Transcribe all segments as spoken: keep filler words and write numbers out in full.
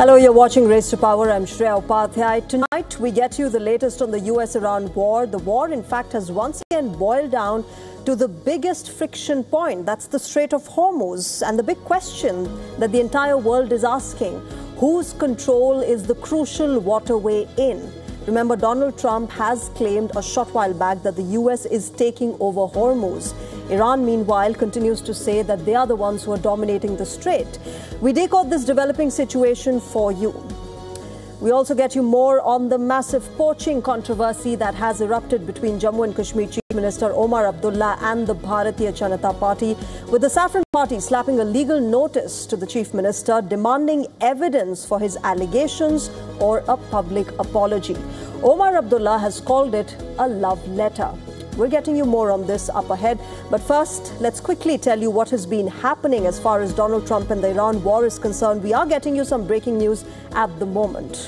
Hello, you're watching Race to Power. I'm Shreya Upadhyay. Tonight, we get you the latest on the U S Iran war. The war, in fact, has once again boiled down to the biggest friction point. That's the Strait of Hormuz. And the big question that the entire world is asking, whose control is the crucial waterway in? Remember, Donald Trump has claimed a short while back that the U S is taking over Hormuz. Iran, meanwhile, continues to say that they are the ones who are dominating the strait. We decode this developing situation for you. We also get you more on the massive poaching controversy that has erupted between Jammu and Kashmir Chief Minister Omar Abdullah and the Bharatiya Janata Party, with the Saffron Party slapping a legal notice to the Chief Minister demanding evidence for his allegations or a public apology. Omar Abdullah has called it a love letter. We're getting you more on this up ahead. But first, let's quickly tell you what has been happening as far as Donald Trump and the Iran war is concerned. We are getting you some breaking news at the moment.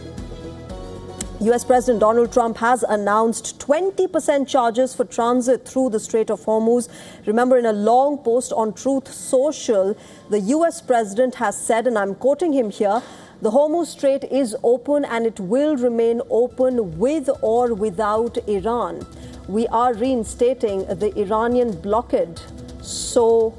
U S President Donald Trump has announced twenty percent charges for transit through the Strait of Hormuz. Remember, in a long post on Truth Social, the U S President has said, and I'm quoting him here, the Hormuz Strait is open and it will remain open with or without Iran. We are reinstating the Iranian blockade, so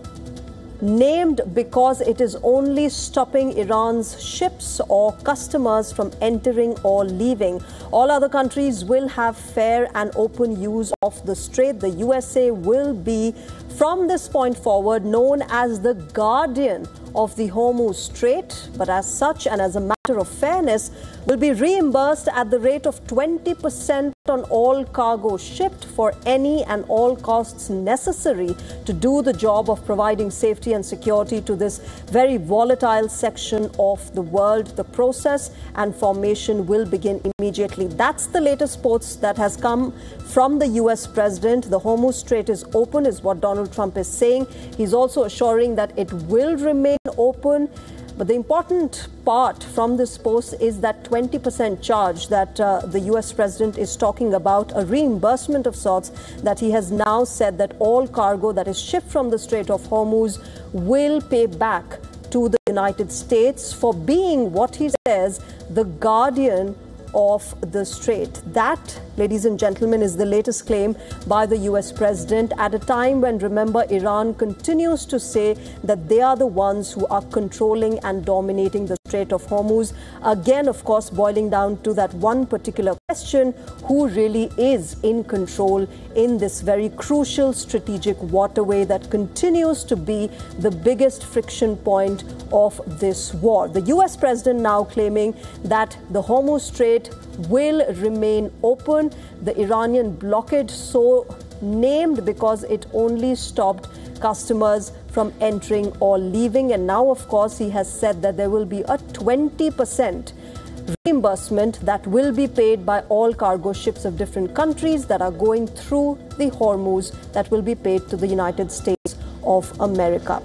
named because it is only stopping Iran's ships or customers from entering or leaving. All other countries will have fair and open use of the strait. The U S A will be, from this point forward, known as the guardian of the Hormuz Strait, but as such and as a matter of fairness, will be reimbursed at the rate of twenty percent on all cargo shipped for any and all costs necessary to do the job of providing safety and security to this very volatile section of the world. The process and formation will begin immediately. That's the latest post that has come from the U S President. The Hormuz Strait is open, is what Donald Trump is saying. He's also assuring that it will remain open. But the important part from this post is that twenty percent charge that uh, the U S President is talking about, a reimbursement of sorts, that he has now said that all cargo that is shipped from the Strait of Hormuz will pay back to the United States for being, what he says, the guardian of the strait. That, ladies and gentlemen, is the latest claim by the U S President at a time when, remember, Iran continues to say that they are the ones who are controlling and dominating the Strait of Hormuz. Again, of course, boiling down to that one particular question, who really is in control in this very crucial strategic waterway that continues to be the biggest friction point of this war. The U S President now claiming that the Hormuz Strait will remain open. The Iranian blockade, so named because it only stopped customers from entering or leaving. And now, of course, he has said that there will be a twenty percent reimbursement that will be paid by all cargo ships of different countries that are going through the Hormuz, that will be paid to the United States of America.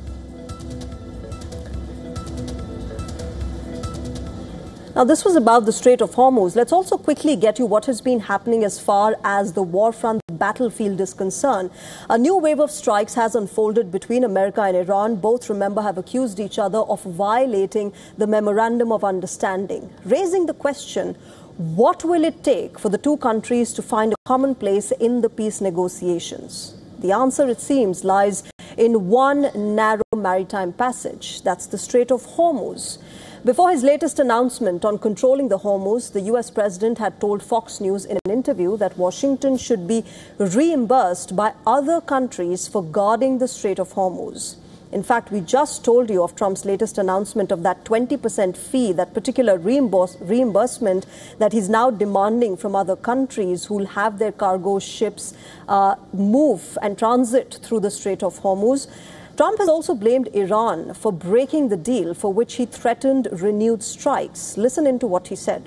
Now, this was about the Strait of Hormuz. Let's also quickly get you what has been happening as far as the war front battlefield is concerned. A new wave of strikes has unfolded between America and Iran. Both, remember, have accused each other of violating the Memorandum of Understanding, raising the question, what will it take for the two countries to find a common place in the peace negotiations? The answer, it seems, lies in one narrow maritime passage. That's the Strait of Hormuz. Before his latest announcement on controlling the Hormuz, the U S President had told Fox News in an interview that Washington should be reimbursed by other countries for guarding the Strait of Hormuz. In fact, we just told you of Trump's latest announcement of that twenty percent fee, that particular reimburse, reimbursement that he's now demanding from other countries who will have their cargo ships uh, move and transit through the Strait of Hormuz. Trump has also blamed Iran for breaking the deal, for which he threatened renewed strikes. Listen into what he said.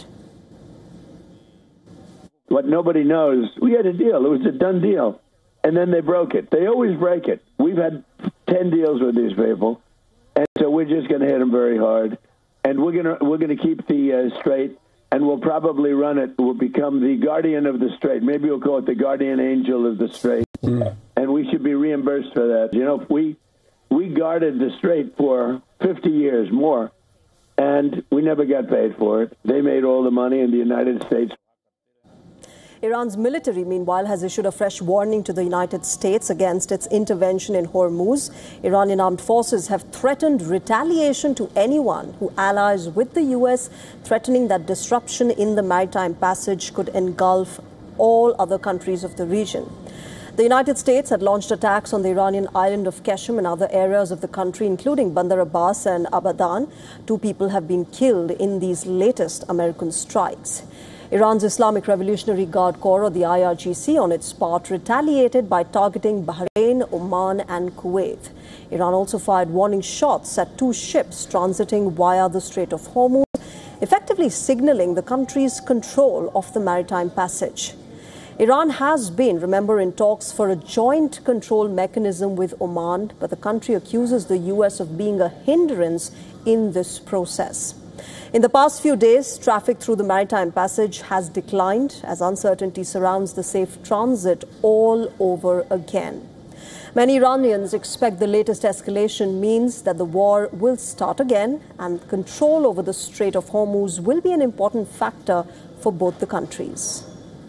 What nobody knows, we had a deal. It was a done deal. And then they broke it. They always break it. We've had ten deals with these people. And so we're just going to hit them very hard. And we're going to we're going to keep the uh, strait, and we'll probably run it. We'll become the guardian of the strait. Maybe we'll call it the guardian angel of the strait. Mm. And we should be reimbursed for that. You know, if we... We guarded the strait for fifty years more, and we never got paid for it. They made all the money, and the United States. Iran's military, meanwhile, has issued a fresh warning to the United States against its intervention in Hormuz. Iranian armed forces have threatened retaliation to anyone who allies with the U S, threatening that disruption in the maritime passage could engulf all other countries of the region. The United States had launched attacks on the Iranian island of Qeshm and other areas of the country, including Bandar Abbas and Abadan. Two people have been killed in these latest American strikes. Iran's Islamic Revolutionary Guard Corps, or the I R G C, on its part, retaliated by targeting Bahrain, Oman and Kuwait. Iran also fired warning shots at two ships transiting via the Strait of Hormuz, effectively signaling the country's control of the maritime passage. Iran has been, remember, in talks for a joint control mechanism with Oman, but the country accuses the U S of being a hindrance in this process. In the past few days, traffic through the maritime passage has declined as uncertainty surrounds the safe transit all over again. Many Iranians expect the latest escalation means that the war will start again, and control over the Strait of Hormuz will be an important factor for both the countries.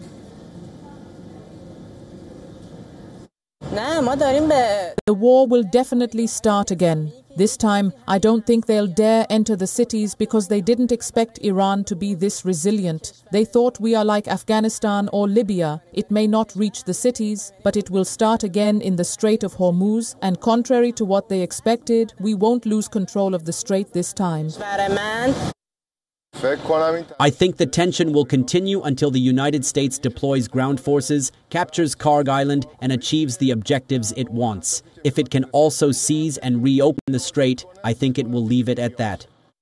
The war will definitely start again. This time, I don't think they'll dare enter the cities because they didn't expect Iran to be this resilient. They thought we are like Afghanistan or Libya. It may not reach the cities, but it will start again in the Strait of Hormuz, and contrary to what they expected, we won't lose control of the strait this time. I think the tension will continue until the United States deploys ground forces, captures Karg Island, and achieves the objectives it wants. If it can also seize and reopen the strait, I think it will leave it at that.